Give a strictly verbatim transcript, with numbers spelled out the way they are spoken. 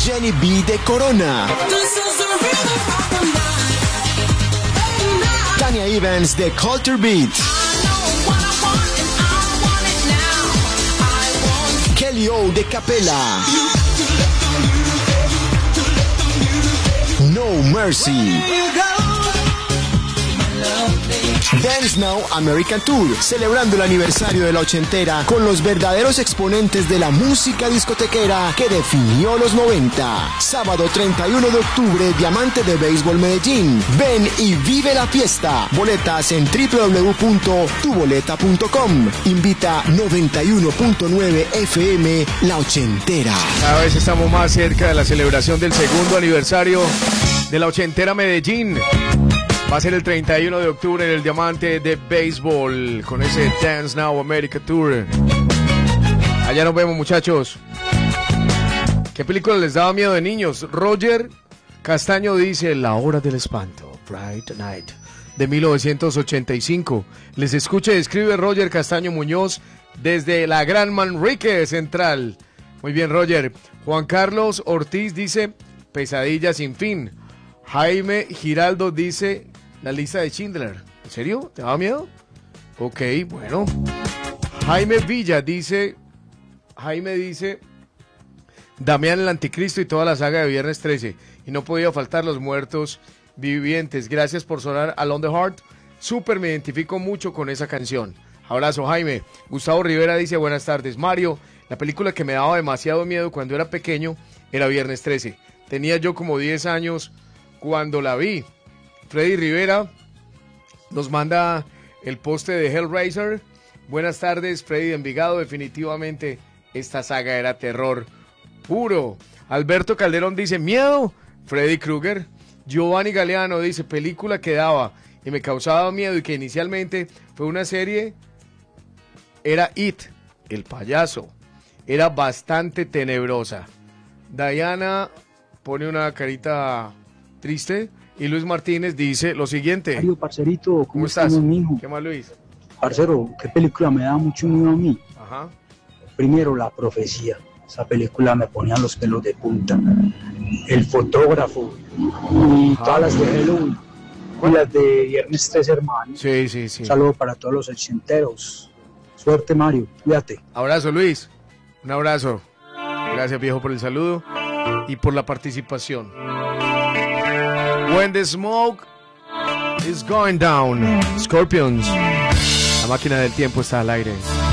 Jenny B de Corona. Tanya Evans de Culture Beat. Kelly O de Capella. No Mercy. Dance Now American Tour, celebrando el aniversario de la ochentera con los verdaderos exponentes de la música discotequera que definió los noventa. Sábado treinta y uno de octubre, Diamante de Béisbol Medellín. Ven y vive la fiesta. Boletas en doble u doble u doble u punto tu boleta punto com. Invita noventa y uno punto nueve F M, La Ochentera. Cada vez estamos más cerca de la celebración del segundo aniversario de la ochentera Medellín. Va a ser el treinta y uno de octubre en el Diamante de Béisbol con ese Dance Now America Tour. Allá nos vemos, muchachos. ¿Qué película les daba miedo de niños? Roger Castaño dice La Hora del Espanto, Fright Night, de mil novecientos ochenta y cinco. Les escucha y escribe Roger Castaño Muñoz desde la Gran Manrique Central. Muy bien, Roger. Juan Carlos Ortiz dice Pesadilla sin fin. Jaime Giraldo dice La Lista de Schindler. ¿En serio? ¿Te daba miedo? Ok, bueno. Jaime Villa dice Jaime dice Damián el Anticristo y toda la saga de Viernes trece. Y no podía faltar Los Muertos Vivientes. Gracias por sonar Alone the Heart. Súper, me identifico mucho con esa canción. Abrazo, Jaime. Gustavo Rivera dice buenas tardes. Mario, la película que me daba demasiado miedo cuando era pequeño era Viernes trece. Tenía yo como diez años cuando la vi. Freddy Rivera nos manda el poste de Hellraiser. Buenas tardes, Freddy de Envigado. Definitivamente esta saga era terror puro. Alberto Calderón dice miedo, Freddy Krueger. Giovanni Galeano dice película que daba y me causaba miedo y que inicialmente fue una serie, era It, el payaso. Era bastante tenebrosa. Diana pone una carita triste y Luis Martínez dice lo siguiente. Mario, parcerito, ¿cómo, ¿Cómo estás? estamos, mijo? ¿Qué más, Luis? Parcero, ¿qué película me da mucho miedo a mí? Ajá. Primero, La Profecía. Esa película me ponía los pelos de punta. El Fotógrafo y Ajá. todas las de Halloween y las de Viernes trece, hermano. Sí, sí, sí. Un saludo para todos los ochenteros. Suerte, Mario. Cuídate. Abrazo, Luis. Un abrazo. Gracias, viejo, por el saludo y por la participación. When the smoke is going down. Scorpions. La máquina del tiempo está al aire.